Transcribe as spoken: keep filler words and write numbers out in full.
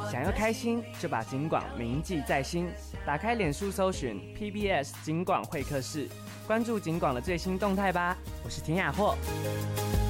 想要开心，就把警广铭记在心。打开脸书搜寻 P B S 警广会客室，关注警广的最新动态吧。我是田雅霍。